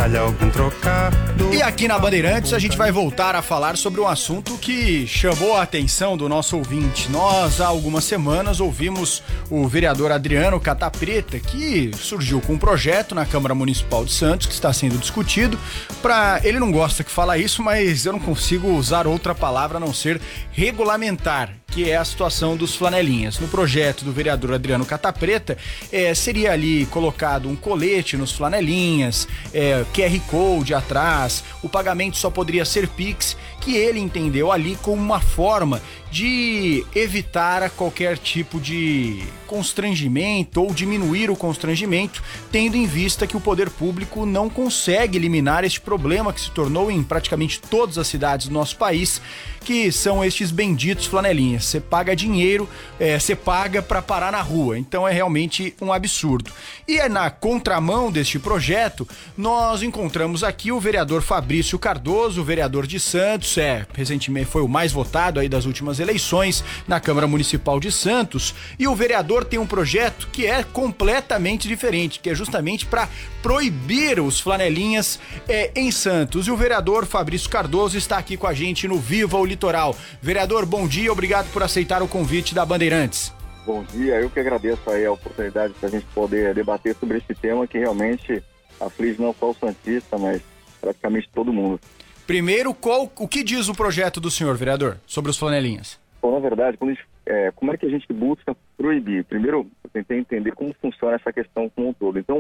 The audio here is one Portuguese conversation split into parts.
vale algum trocado. E aqui na Bandeirantes a gente vai voltar a falar sobre um assunto que chamou a atenção do nosso ouvinte. Nós, há algumas semanas, ouvimos o vereador Adriano Catapreta, que surgiu com um projeto na Câmara Municipal de Santos, que está sendo discutido. Ele não gosta que fala isso, mas eu não consigo usar outra palavra a não ser regulamentar, que é a situação dos flanelinhas. No projeto do vereador Adriano Catapreta, seria ali colocado um colete nos flanelinhas, QR Code atrás, o pagamento só poderia ser Pix, que ele entendeu ali como uma forma de evitar qualquer tipo de constrangimento ou diminuir o constrangimento, tendo em vista que o poder público não consegue eliminar este problema que se tornou em praticamente todas as cidades do nosso país, que são estes benditos flanelinhas. Você paga dinheiro, você paga para parar na rua, então é realmente um absurdo. E na contramão deste projeto, nós encontramos aqui o vereador Fabrício Cardoso, vereador de Santos, recentemente foi o mais votado aí das últimas eleições na Câmara Municipal de Santos, e o vereador tem um projeto que é completamente diferente, que é justamente para proibir os flanelinhas em Santos. E o vereador Fabrício Cardoso está aqui com a gente no Viva o Litoral. Vereador, bom dia, obrigado por aceitar o convite da Bandeirantes. Bom dia, eu que agradeço aí a oportunidade para a gente poder debater sobre esse tema que realmente aflige não só o santista, mas praticamente todo mundo. Primeiro, o que diz o projeto do senhor, vereador, sobre os flanelinhas? Bom, na verdade, como é que a gente busca proibir? Primeiro, eu tentei entender como funciona essa questão como um todo. Então,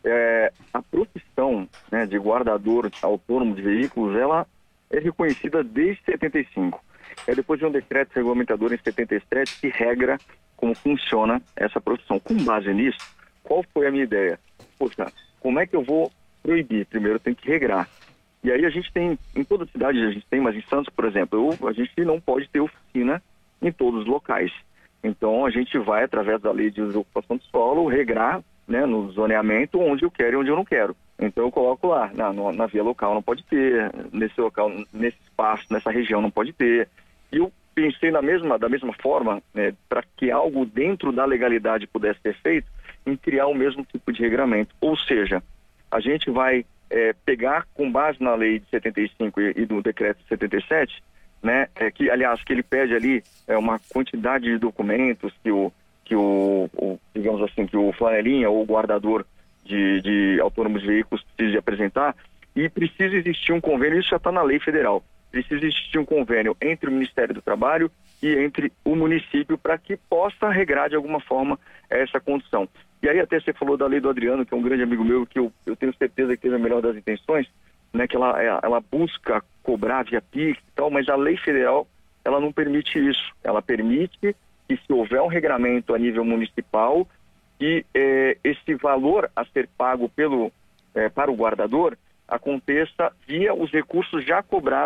a profissão, né, de guardador autônomo de veículos, ela é reconhecida desde 75. Depois de um decreto regulamentador em 77 que regra como funciona essa profissão. Com base nisso, qual foi a minha ideia? Poxa, como é que eu vou proibir? Primeiro, eu tenho que regrar. E aí a gente tem, em toda cidade a gente tem, mas em Santos, por exemplo, a gente não pode ter oficina em todos os locais. Então a gente vai, através da lei de ocupação do solo, regrar, né, no zoneamento onde eu quero e onde eu não quero. Então eu coloco lá, na via local não pode ter, nesse local, nesse espaço, nessa região não pode ter. E eu pensei da mesma forma, né, para que algo dentro da legalidade pudesse ser feito, em criar o mesmo tipo de regramento. Ou seja, a gente vai pegar com base na lei de 75 e do decreto de 77, né, que ele pede ali uma quantidade de documentos que digamos assim, que o flanelinha ou o guardador de autônomos de veículos precisa apresentar, e precisa existir um convênio, isso já está na lei federal, precisa existir um convênio entre o Ministério do Trabalho e entre o município para que possa regrar de alguma forma essa condição. E aí até você falou da lei do Adriano, que é um grande amigo meu, que eu tenho certeza que teve a melhor das intenções, né, que ela busca cobrar via Pix e tal, mas a lei federal, ela não permite isso. Ela permite que, se houver um regramento a nível municipal, que esse valor a ser pago para o guardador aconteça via os recursos já cobrados